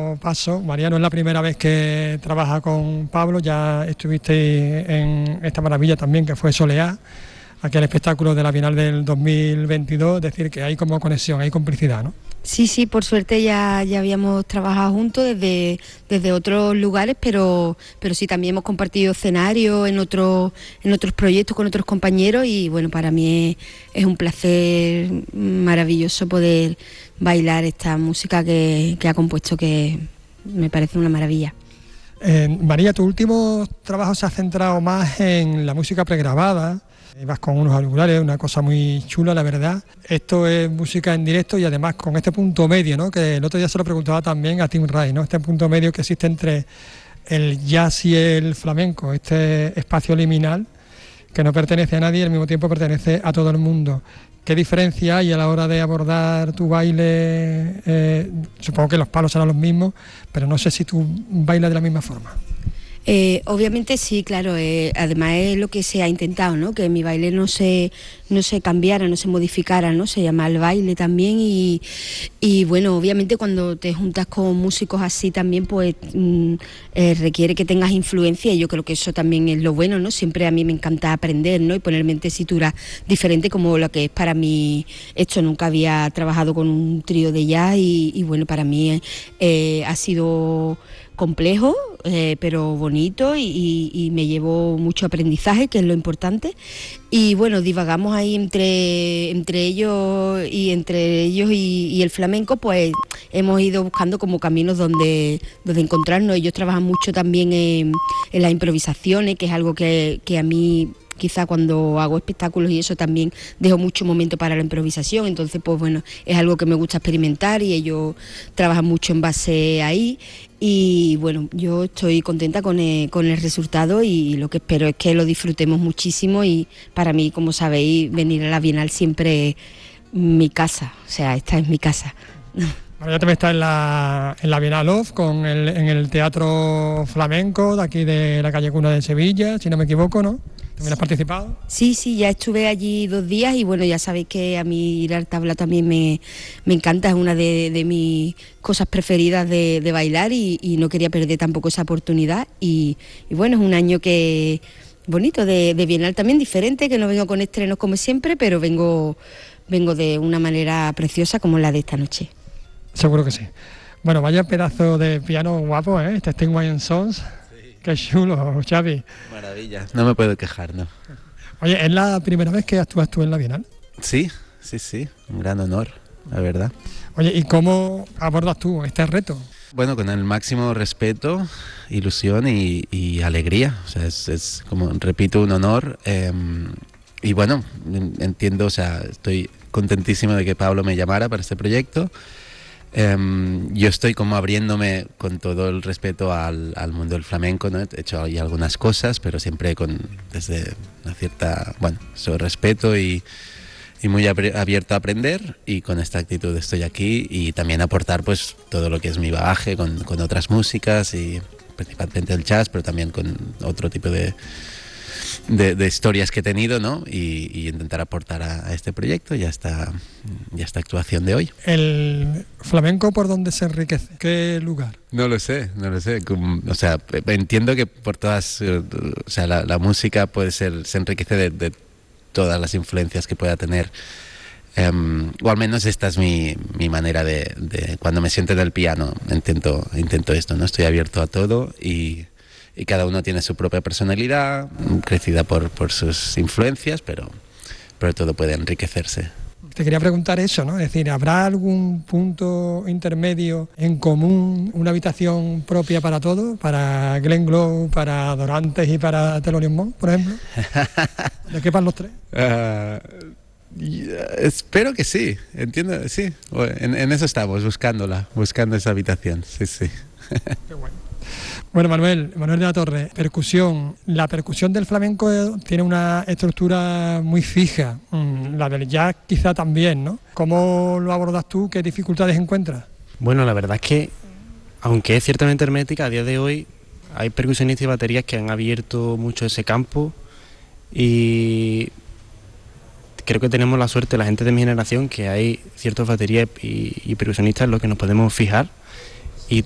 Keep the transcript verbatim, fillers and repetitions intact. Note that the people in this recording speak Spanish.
dando paso. María, no es la primera vez que trabaja con Pablo, ya estuviste en esta maravilla también que fue Soleá, aquel espectáculo de la Bienal del dos mil veintidós, es decir, que hay como conexión, hay complicidad, ¿no? Sí, sí, por suerte ya, ya habíamos trabajado juntos desde, desde otros lugares, pero, pero sí también hemos compartido escenario en otros, en otros proyectos con otros compañeros y bueno, para mí es, es un placer maravilloso poder bailar esta música que, que ha compuesto, que me parece una maravilla. Eh, María, tu último trabajo se ha centrado más en la música pregrabada. Vas con unos auriculares, una cosa muy chula, la verdad. Esto es música en directo y además con este punto medio, ¿no? Que el otro día se lo preguntaba también a Tim Ray, ¿no? Este punto medio que existe entre el jazz y el flamenco, este espacio liminal que no pertenece a nadie y al mismo tiempo pertenece a todo el mundo. ¿Qué diferencia hay a la hora de abordar tu baile? Eh, supongo que los palos serán los mismos, pero no sé si tú bailas de la misma forma. Eh, obviamente sí, claro, eh, además es lo que se ha intentado, ¿no? Que mi baile no se, no se cambiara, no se modificara, ¿no? Se llama el baile también y, y bueno, obviamente cuando te juntas con músicos así también, pues mm, eh, requiere que tengas influencia y yo creo que eso también es lo bueno, ¿no? Siempre a mí me encanta aprender, ¿no? Y ponerme en tesitura diferente como lo que es para mí esto. Nunca había trabajado con un trío de jazz y, y bueno, para mí eh, ha sido complejo, eh, pero bonito y, y, y me llevó mucho aprendizaje, que es lo importante. Y bueno, divagamos ahí entre, entre ellos y entre ellos y, y el flamenco, pues hemos ido buscando como caminos donde, donde encontrarnos. Ellos trabajan mucho también en, en las improvisaciones, que es algo que, que a mí quizá cuando hago espectáculos y eso también dejo mucho momento para la improvisación, entonces pues bueno, es algo que me gusta experimentar y ellos trabajan mucho en base ahí y bueno, yo estoy contenta con el, con el resultado y lo que espero es que lo disfrutemos muchísimo y para mí, como sabéis, venir a la Bienal siempre es mi casa, o sea, esta es mi casa. Bueno, ya también está en la, en la Bienal Off, con el, en el Teatro Flamenco de aquí de la calle Cuna de Sevilla, si no me equivoco, ¿no? ¿También has participado? Sí, sí, ya estuve allí dos días y bueno, ya sabéis que a mí ir al tabla también me, me encanta, es una de, de mis cosas preferidas de, de bailar y, y no quería perder tampoco esa oportunidad y, y bueno, es un año que bonito de, de Bienal también, diferente, que no vengo con estrenos como siempre, pero vengo, vengo de una manera preciosa como la de esta noche. Seguro que sí. Bueno, vaya pedazo de piano guapo, ¿eh? Este Sting Wine Songs. Qué chulo, Xavi. Maravilla, no me puedo quejar, ¿no? Oye, ¿es la primera vez que actúas tú en la Bienal? Sí, sí, sí, un gran honor, la verdad. Oye, ¿y cómo abordas tú este reto? Bueno, con el máximo respeto, ilusión y, y alegría. O sea, es, es como, repito, un honor. Eh, y bueno, entiendo, o sea, estoy contentísimo de que Pablo me llamara para este proyecto. Um, yo estoy como abriéndome con todo el respeto al, al mundo del flamenco, ¿no? He hecho ahí algunas cosas, pero siempre con desde una cierta, bueno, sobre respeto y, y muy abierto a aprender, y con esta actitud estoy aquí y también aportar pues todo lo que es mi bagaje con, con otras músicas y principalmente el jazz, pero también con otro tipo de De, de historias que he tenido, ¿no? Y, y intentar aportar a, a este proyecto y a esta, y a esta actuación de hoy. ¿El flamenco por dónde se enriquece? ¿Qué lugar? No lo sé, no lo sé. Como, o sea, entiendo que por todas, o sea, la, la música puede ser, se enriquece de, de todas las influencias que pueda tener. Um, o al menos esta es mi, mi manera de, de, cuando me siento en el piano, intento, intento esto, ¿no? Estoy abierto a todo y y cada uno tiene su propia personalidad, crecida por, por sus influencias, pero, pero todo puede enriquecerse. Te quería preguntar eso, ¿no? Es decir, ¿habrá algún punto intermedio en común, una habitación propia para todos? ¿Para Glenn Glow, para Dorantes y para Thelonious Monk, por ejemplo? ¿De qué van los tres? Uh, yeah, espero que sí, entiendo, sí. En, en eso estamos, buscándola, buscando esa habitación, sí, sí. Qué bueno. Bueno, Manuel, Manuel de la Torre, percusión. La percusión del flamenco tiene una estructura muy fija, la del jazz quizá también, ¿no? ¿Cómo lo abordas tú? ¿Qué dificultades encuentras? Bueno, la verdad es que, aunque es ciertamente hermética, a día de hoy hay percusionistas y baterías que han abierto mucho ese campo y creo que tenemos la suerte, la gente de mi generación, que hay ciertas baterías y, y percusionistas en los que nos podemos fijar